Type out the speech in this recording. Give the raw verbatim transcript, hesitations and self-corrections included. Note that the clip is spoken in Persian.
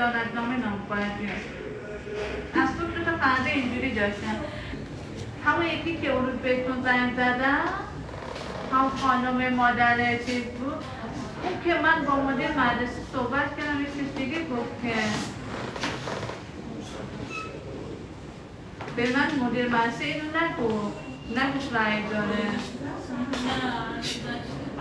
عدالتنامه نام باید بیاد. از تو دو تا فرده اینجوری داشتم. همون یکی که اون روز بهتون زنگ زدم، هم خانم مادر چیز بود، اون که من با مدیر مدرسه صحبت کردم یه چیز دیگه گفت که به من مدیر مدرسه اینو نگفت، نگفت رای داره.